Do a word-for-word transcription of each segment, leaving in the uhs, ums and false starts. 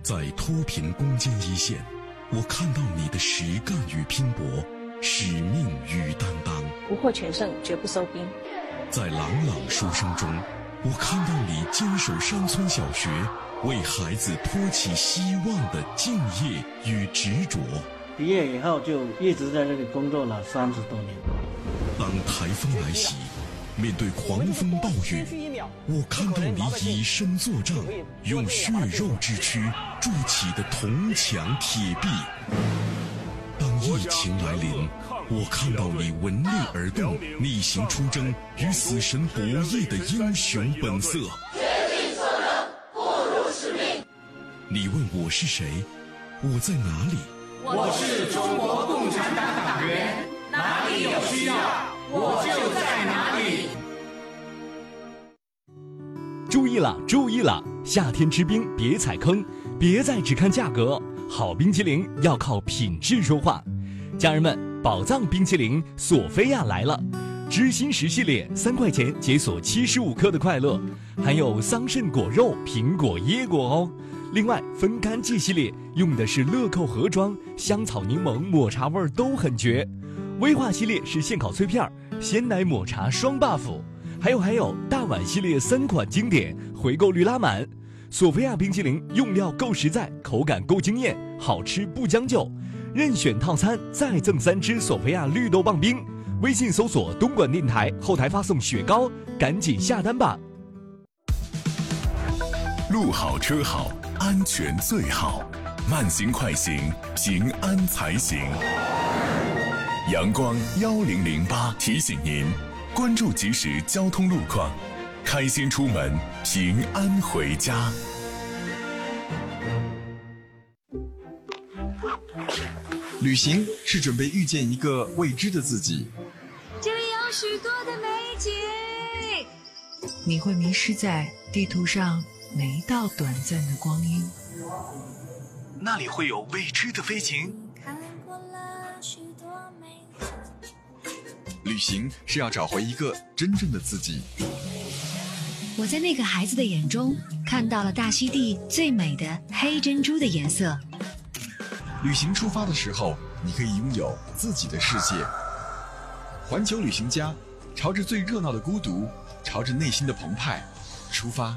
在脱贫攻坚一线，我看到你的实干与拼搏，使命与担当。 不获全胜，绝不收兵。 在朗朗书声中，我看到你坚守山村小学，为孩子托起希望的敬业与执着。 毕业以后就一直在这里工作了三十多年。 当台风来袭，面对狂风暴雨，我看到你以身作仗，用血肉之躯筑起的铜墙铁壁。当疫情来临，我看到你闻令而动，逆行出征，与死神博弈的英雄本色。 竭尽所能，不辱使命。 你问我是谁？我在哪里？ 我是中国共产党党员，哪里有需要，我就在哪里。 注意了，注意了！夏天吃冰别踩坑，别再只看价格，好冰淇淋要靠品质说话。家人们，宝藏冰淇淋索菲亚来了，知心食系列三块钱解锁七十五克的快乐，还有桑葚果肉、苹果、椰果哦。另外，分干季系列用的是乐扣盒装，香草、柠檬、抹茶味都很绝。威化系列是现烤脆片，鲜奶抹茶双 buff。还有还有，大碗系列三款经典，回购率拉满。索菲亚冰淇淋用料够实在，口感够惊艳，好吃不将就。任选套餐再赠三支索菲亚绿豆棒冰。微信搜索东莞电台，后台发送雪糕，赶紧下单吧。 路好车好，安全最好，慢行快行，平安才行。阳光一零零八提醒您，关注即时交通路况，开心出门，平安回家。 旅行是准备遇见一个未知的自己， 这里有许多的美景， 你会迷失在地图上每一道短暂的光阴， 那里会有未知的飞禽。旅行是要找回一个真正的自己。 我在那个孩子的眼中看到了大溪地最美的黑珍珠的颜色。 旅行出发的时候，你可以拥有自己的世界。环球旅行家，朝着最热闹的孤独，朝着内心的澎湃出发。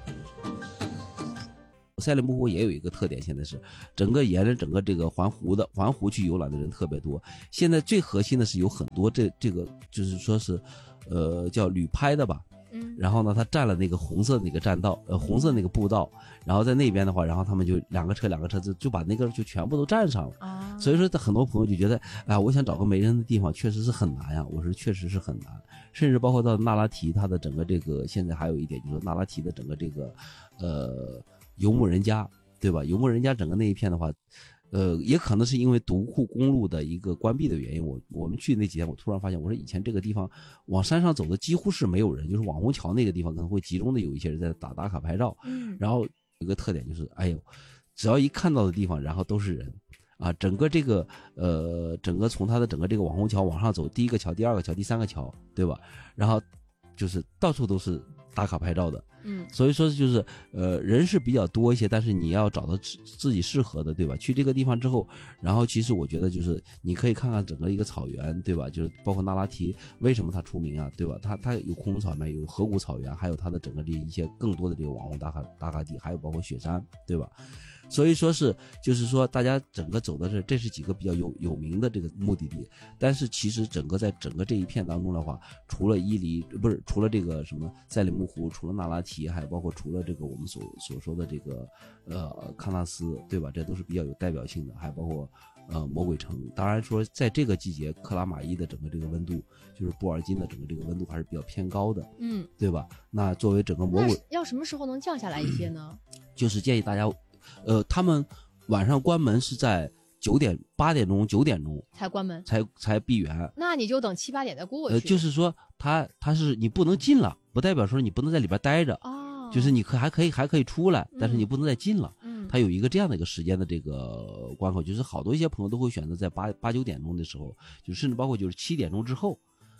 赛里木湖也有一个特点，现在是整个沿着整个这个环湖的环湖去游览的人特别多。现在最核心的是有很多这这个就是说是，呃，叫旅拍的吧。嗯。然后呢，他占了那个红色那个栈道，呃，红色那个步道，然后在那边的话，然后他们就两个车两个车子就把那个就全部都占上了。啊。所以说，很多朋友就觉得，哎，我想找个没人的地方，确实是很难呀。我说确实是很难，甚至包括到那拉提，它的整个这个现在还有一点就是那拉提的整个这个，呃。游牧人家，对吧？游牧人家整个那一片的话，呃，也可能是因为独库公路的一个关闭的原因。我我们去那几天，我突然发现，我说以前这个地方往山上走的几乎是没有人，就是网红桥那个地方可能会集中的有一些人在打打卡拍照。嗯。然后有一个特点就是，哎呦，只要一看到的地方，然后都是人，啊，整个这个呃，整个从它的整个这个网红桥往上走，第一个桥、第二个桥、第三个桥，对吧？然后就是到处都是打卡拍照的。嗯，所以说就是呃人是比较多一些，但是你要找到自己适合的，对吧？去这个地方之后，然后其实我觉得就是你可以看看整个一个草原，对吧？就是包括那拉提为什么它出名啊，对吧？它它有空中草原，有河谷草原，还有它的整个这一些更多的这个网红打卡打卡地，还有包括雪山，对吧？所以说是就是说大家整个走的是这是几个比较有有名的这个目的地，但是其实整个在整个这一片当中的话，除了伊犁不是除了这个什么赛里木湖，除了那拉提，还有包括除了这个我们所所说的这个呃喀纳斯，对吧？这都是比较有代表性的，还包括呃魔鬼城。当然说在这个季节，克拉玛依的整个这个温度，就是布尔津的整个这个温度还是比较偏高的，嗯，对吧？那作为整个魔鬼， 要什么时候能降下来一些呢？ 嗯、就是建议大家。呃，他们晚上关门是在九点、八点钟、九点钟才关门， 才才闭园。 那你就等七八点再过去。 呃，就是说，他他是你不能进了，不代表说你不能在里边待着。哦，就是你可还可以还可以出来，但是你不能再进了。嗯，他有一个这样的一个时间的这个关口，就是好多一些朋友都会选择在八八九点钟的时候，就甚至包括就是七点钟之后。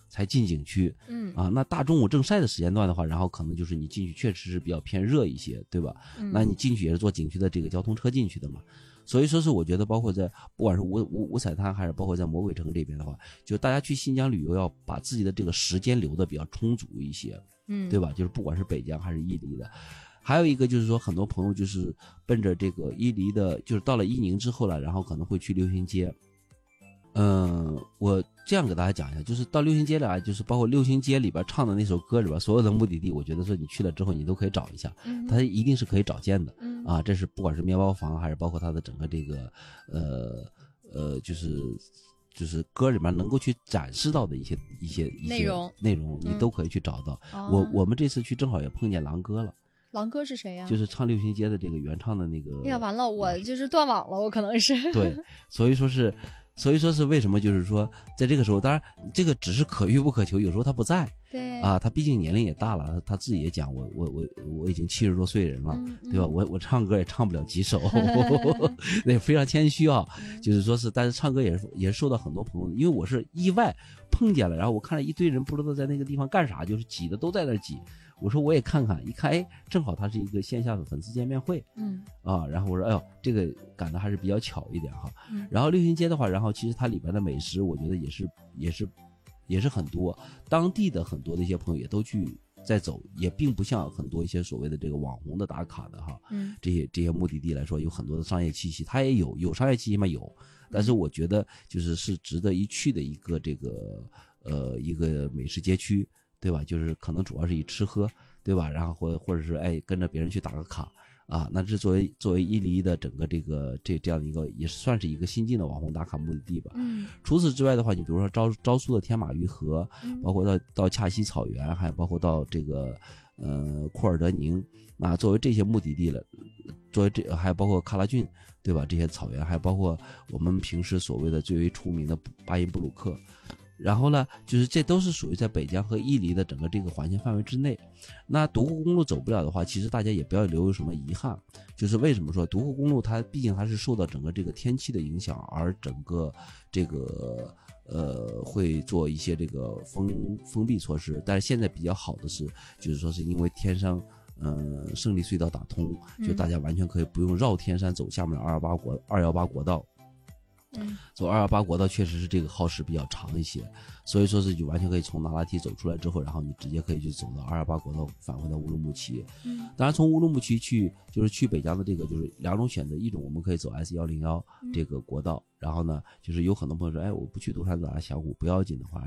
才进景区。 嗯啊，那大中午正晒的时间段的话，然后可能就是你进去确实是比较偏热一些，对吧？ 嗯、 那你进去也是坐景区的这个交通车进去的嘛。所以说是我觉得包括在不管是五五五彩滩还是包括在魔鬼城这边的话，就大家去新疆旅游要把自己的这个时间留的比较充足一些， 嗯， 对吧？就是不管是北疆还是伊犁的。还有一个就是说很多朋友就是奔着这个伊犁的，就是到了伊宁之后了，然后可能会去六星街。嗯，我这样给大家讲一下，就是到六星街了，就是包括六星街里边唱的那首歌里边所有的目的地，我觉得说你去了之后你都可以找一下， 嗯、 它一定是可以找见的。 嗯、 啊，这是不管是面包房还是包括它的整个这个呃呃，就是就是歌里面能够去展示到的一些一些一些内容内容，你都可以去找到。 嗯、 我我们这次去正好也碰见狼哥了。 狼哥是谁呀、啊？ 就是唱六星街的这个原唱的那个。 哎呀，完了，我就是断网了，我可能是。 对，所以说是。所以说是为什么就是说在这个时候，当然这个只是可遇不可求，有时候他不在， 对啊，他毕竟年龄也大了，他自己也讲我我我我已经七十多岁人了， 嗯嗯、 对吧？我我唱歌也唱不了几首，那非常谦虚啊， 嗯、 就是说是，但是唱歌也是也是受到很多朋友，因为我是意外碰见了，然后我看了一堆人不知道在那个地方干啥，就是挤的都在那挤。我说我也看看，一看，哎，正好它是一个线下的粉丝见面会， 嗯， 啊，然后我说，哎呦，这个赶的还是比较巧一点哈。 嗯、 然后六星街的话，然后其实它里边的美食，我觉得也是也是也是很多，当地的很多的一些朋友也都去在走，也并不像很多一些所谓的这个网红的打卡的哈， 嗯， 这些这些目的地来说，有很多的商业气息，它也有有商业气息嘛有，但是我觉得就是是值得一去的一个这个呃一个美食街区，对吧？就是可能主要是以吃喝。对吧？然后或或者是哎跟着别人去打个卡啊，那这作为作为伊犁的整个这个这这样的一个也算是一个新晋的网红打卡目的地吧。 嗯。 除此之外的话，你比如说昭昭苏的天马玉河， 嗯、 包括到到恰西草原，还包括到这个呃库尔德宁啊，作为这些目的地了，作为这还包括喀拉峻，对吧？这些草原，还包括我们平时所谓的最为出名的巴音布鲁克。然后呢，就是这都是属于在北疆和伊犁的整个这个环线范围之内。那独库公路走不了的话，其实大家也不要留有什么遗憾。就是为什么说独库公路它毕竟还是受到整个这个天气的影响，而整个这个呃会做一些这个封封闭措施。但是现在比较好的是，就是说是因为天山呃胜利隧道打通，就大家完全可以不用绕天山走下面的二幺八国二幺八国道。 嗯， 走二幺八国道确实是这个耗时比较长一些，所以说是就完全可以从那拉提走出来之后，然后你直接可以就走到二幺八国道返回到乌鲁木齐。 嗯， 当然从乌鲁木齐去就是去北疆的这个就是两种选择，一种我们可以走 S 一零一这个国道，然后呢就是有很多朋友说，哎，我不去独山子啊峡谷不要紧的话，